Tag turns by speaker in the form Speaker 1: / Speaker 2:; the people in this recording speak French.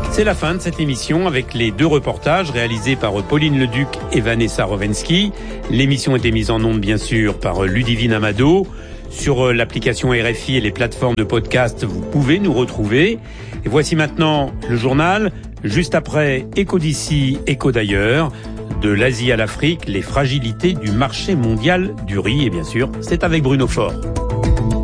Speaker 1: C'est la fin de cette émission avec les 2 reportages réalisés par Pauline Leduc et Vanessa Rovensky. L'émission était mise en onde bien sûr par Ludivine Amado. Sur l'application RFI et les plateformes de podcast, vous pouvez nous retrouver. Et voici maintenant le journal. Juste après, Écho d'ici, Écho d'ailleurs. De l'Asie à l'Afrique, les fragilités du marché mondial du riz. Et bien sûr, c'est avec Bruno Faure.